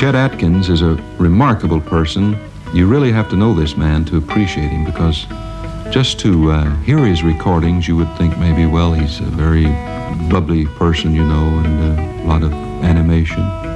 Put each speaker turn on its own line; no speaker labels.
Chet Atkins is a remarkable person. You really have to know this man to appreciate him, because just to hear his recordings, you would think maybe, well, he's a very bubbly person, and a lot of animation.